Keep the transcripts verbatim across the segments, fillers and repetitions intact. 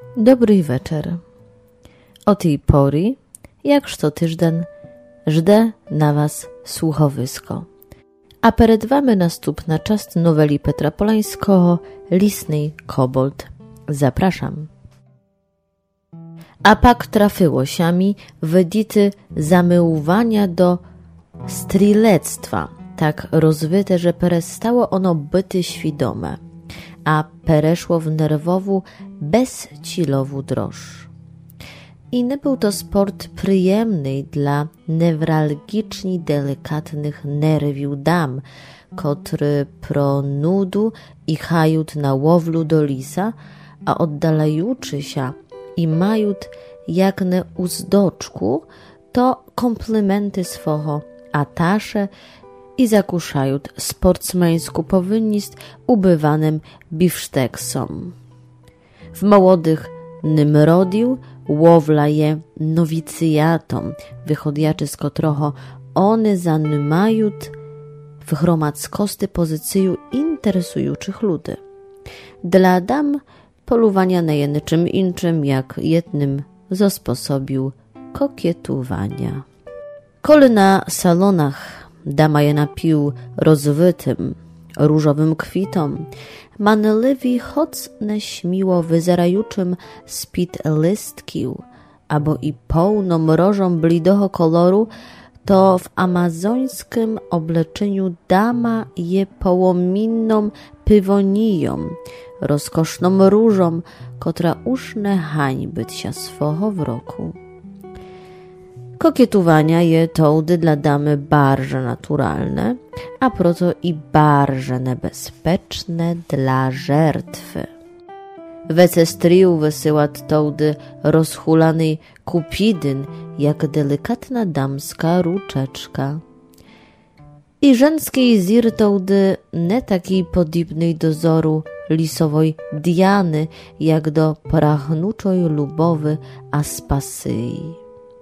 Добрий вечір. O tej pory, jak co tyżden, żdę na was słuchowisko. A przed wami następna część noweli Petra Polańskiego Lisny kobold. Zapraszam. A pak trafiło się mi wydzity zamyłowania do strilectwa, tak rozwyte, że przestało ono być świadome, a przeszło w nerwową, bezcilową droż. I nie był to sport przyjemny dla newralgicznie delikatnych nerwiów dam, które pro nudu i hajut na łowlu do lisa, a oddalajuczy się i majut jak ne uzdoczku, to komplementy swoho atasze i zakuszajut sportsmeńsku powinniст ubywanym biwszteksom. W młodych Nymrodił łowla je nowicjatom, wychodjaczy z kotroho one zanymajut w chromadzkosty pozycju interesujących ludzi. Dla dam poluwania na jenyczym inczym, jak jednym zasposobił kokietuwania. Kole na salonach dama je napił rozwytym, różowym kwitom, manliwi choć neśmiło wyzerajuczym spit listkił, abo i pełną rożą blidoho koloru, to w amazońskim obleczeniu dama je połominną pywoniją, rozkoszną różą, kotra uszne hańbyć się swoho w roku. Kokietowania je tołdy dla damy bardzo naturalne, a proto i bardzo niebezpieczne dla żertwy. Wecestriu wysyła tołdy rozhulany kupidyn, jak delikatna damska ruczeczka. I żeńskiej zir tołdy nie takiej podobnej do zoru lisowej Diany, jak do prachnuczej lubowy Aspasyi.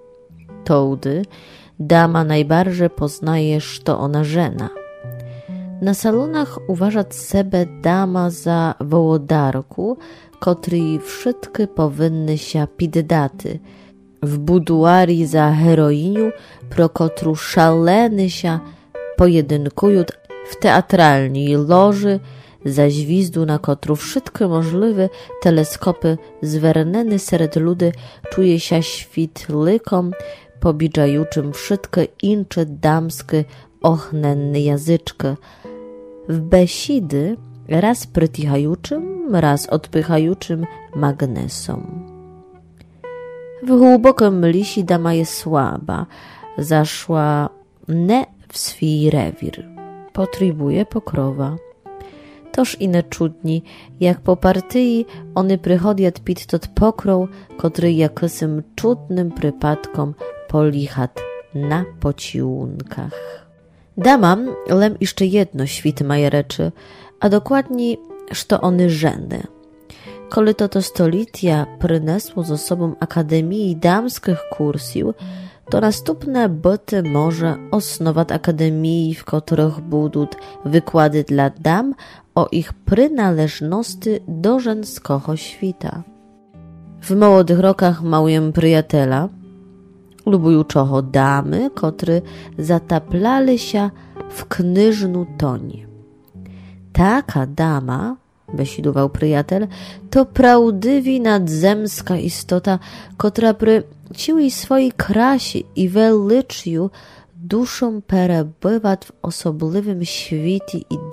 Tołdy dama najbardziej poznaje, że ona żena. Na salonach uważać sebe dama za wołodarku, której wszystkie powinny się piddaty. W buduari za heroiniu, pro kotru szaleny się pojedynkują w teatralnej loży, za zwizdu na kotru wszystkie możliwe teleskopy zwerneny sred ludy czuje się świtlikom, pobidżajuczym wszystkie incze damskie ochnenne jazyczki. W besidy raz przytichajuczym, raz odpychajuczym magnesom. W głębokim lisi dama jest słaba, zaszła nie w swój rewir. Potrzebuje pokrowa. Toż i ne czudni, jak po partyi one przychodят pić tot pokrow, który jakosym czudnym przypadkom polichat na pociunkach. Damam lem jeszcze jedno świt maje reczy, a dokładniej, że one żeny. Kole to to stolitia przynesło ze sobą Akademii damskich kursił, to następne byty może osnować akademii, w których budут wykłady dla dam o ich przynależności do żeńskiego świta. W młodych rokach małym przyjatela lubujuczoho damy, które zataplali się w knyżnu tonie. Taka dama, besidował przyjatel, to prawdywi nadzemska istota, która przy ciłej swojej krasie i welyczju duszą perebywać w osobliwym świecie i